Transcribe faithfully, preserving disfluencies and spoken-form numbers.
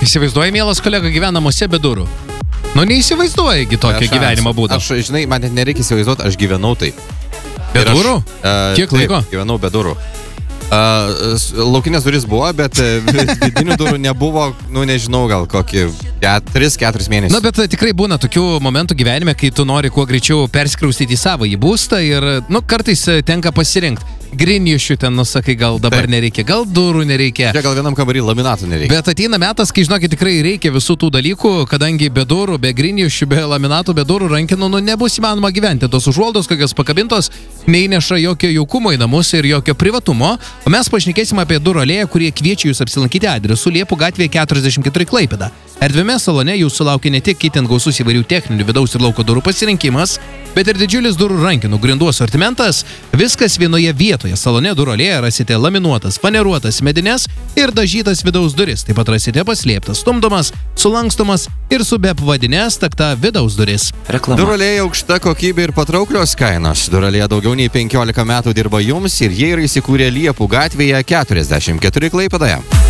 Įsivaizduoji, mielas kolega, gyvena namuose be durų. Nu, neįsivaizduoji tokio gyvenimo būdą. Aš, žinai, man net nereikia įsivaizduoti, aš gyvenau taip. Be Ir aš, durų? Uh, Kiek taip, laiko? Gyvenau be durų. Uh, laukinės durys buvo, bet vidinių durų nebuvo, nu nežinau, gal kokį tris keturis mėnesius. Na, bet tikrai būna tokių momentų gyvenime, kai tu nori kuo greičiau persikraustyti į savo į būstą ir, nu, kartais tenka pasirinkti. Griniušių ten, nusakai, gal dabar Taip. nereikia, gal durų nereikia. Čia gal vienam kambarį laminatų nereikia. Bet ateina metas, kai, žinokit, tikrai reikia visų tų dalykų, kadangi be durų, be griniušių, be laminatų, be durų rankinų, nu, nebus įmanoma gyventi. Tos užuoldos, kokios pakabintos, neįneša jokio jaukumo į namus ir jokio privatumo. O mes pašnekėsime apie durų alėją, kurie kviečia jūs apsilankyti adresu Liepų gatvėje keturiasdešimt keturi Klaipėda. Erdviame salone jūsų laukia ne tik itin gausus įvairių techninių vidaus ir lauko durų pasirinkimas, bet ir didžiulis durų rankinų grindų asortimentas. Viskas vienoje vietoje. Salone durų alėje rasite laminuotas, faneruotas medines ir dažytas vidaus duris. Taip pat rasite paslėptas, stumdomas, sulankstomas ir su be pavadinės takta vidaus duris. Reklama. Durų alėja aukšta kokybė ir patrauklios kainos. Durų alėja daugiau nei penkiolika metų dirba jums ir jie yra įsikūrę Liepų gatvėje keturiasdešimt keturi Klaipėdoje.